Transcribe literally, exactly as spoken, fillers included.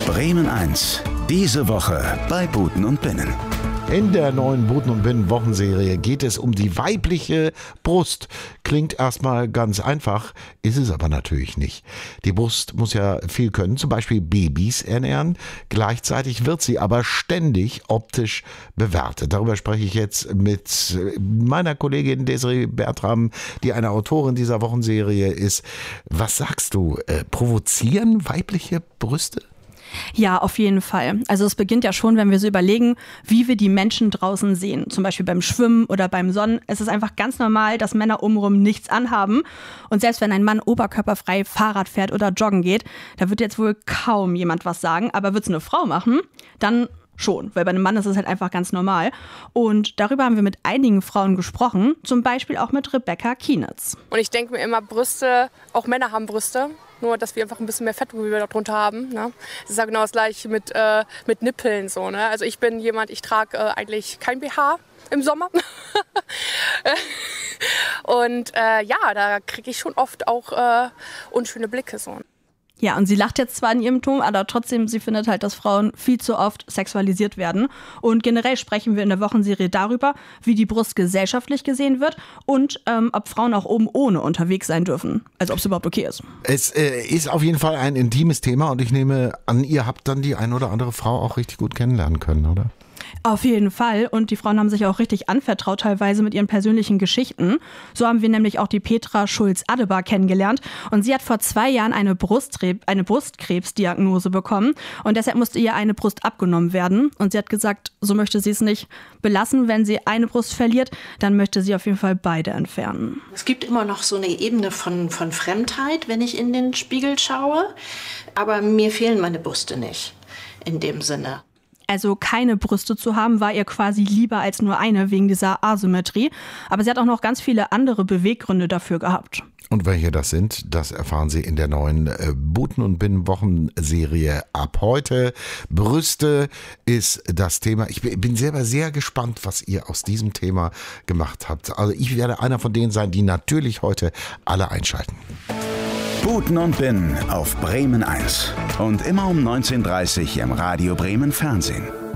Bremen eins. Diese Woche bei Buten und Binnen. In der neuen Buten und Binnen Wochenserie geht es um die weibliche Brust. Klingt erstmal ganz einfach, ist es aber natürlich nicht. Die Brust muss ja viel können, zum Beispiel Babys ernähren. Gleichzeitig wird sie aber ständig optisch bewertet. Darüber spreche ich jetzt mit meiner Kollegin Desiree Bertram, die eine Autorin dieser Wochenserie ist. Was sagst du, äh, provozieren weibliche Brüste? Ja, auf jeden Fall. Also es beginnt ja schon, wenn wir so überlegen, wie wir die Menschen draußen sehen. Zum Beispiel beim Schwimmen oder beim Sonnen. Es ist einfach ganz normal, dass Männer obenrum nichts anhaben. Und selbst wenn ein Mann oberkörperfrei Fahrrad fährt oder joggen geht, da wird jetzt wohl kaum jemand was sagen. Aber wird es eine Frau machen, dann schon. Weil bei einem Mann ist es halt einfach ganz normal. Und darüber haben wir mit einigen Frauen gesprochen. Zum Beispiel auch mit Rebecca Kienitz. Und ich denke mir immer, Brüste, auch Männer haben Brüste. Nur, dass wir einfach ein bisschen mehr Fett, wie wir darunter haben. Ne? Das ist ja genau das Gleiche mit, äh, mit Nippeln. So, ne? Also ich bin jemand, ich trage äh, eigentlich kein B H im Sommer. Und äh, ja, da kriege ich schon oft auch äh, unschöne Blicke. So. Ja, und sie lacht jetzt zwar in ihrem Ton, aber trotzdem, sie findet halt, dass Frauen viel zu oft sexualisiert werden. Und generell sprechen wir in der Wochenserie darüber, wie die Brust gesellschaftlich gesehen wird und ähm, ob Frauen auch oben ohne unterwegs sein dürfen. Also ob es überhaupt okay ist. Es äh, ist auf jeden Fall ein intimes Thema und ich nehme an, ihr habt dann die ein oder andere Frau auch richtig gut kennenlernen können, oder? Auf jeden Fall. Und die Frauen haben sich auch richtig anvertraut, teilweise mit ihren persönlichen Geschichten. So haben wir nämlich auch die Petra Schulz-Adebar kennengelernt. Und sie hat vor zwei Jahren eine, Brustre- eine Brustkrebsdiagnose bekommen. Und deshalb musste ihr eine Brust abgenommen werden. Und sie hat gesagt, so möchte sie es nicht belassen. Wenn sie eine Brust verliert, dann möchte sie auf jeden Fall beide entfernen. Es gibt immer noch so eine Ebene von, von Fremdheit, wenn ich in den Spiegel schaue. Aber mir fehlen meine Brüste nicht in dem Sinne. Also keine Brüste zu haben, war ihr quasi lieber als nur eine wegen dieser Asymmetrie. Aber sie hat auch noch ganz viele andere Beweggründe dafür gehabt. Und welche das sind, das erfahren Sie in der neuen äh, Buten und Binnen Wochenserie ab heute. Brüste ist das Thema. Ich bin selber sehr gespannt, was ihr aus diesem Thema gemacht habt. Also ich werde einer von denen sein, die natürlich heute alle einschalten. Buten und Binnen auf Bremen eins. Und immer um neunzehn Uhr dreißig im Radio Bremen Fernsehen.